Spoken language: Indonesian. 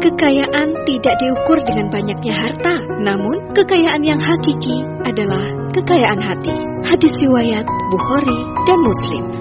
Kekayaan tidak diukur dengan banyaknya harta, namun kekayaan yang hakiki adalah kekayaan hati. Hadis riwayat Bukhari dan Muslim.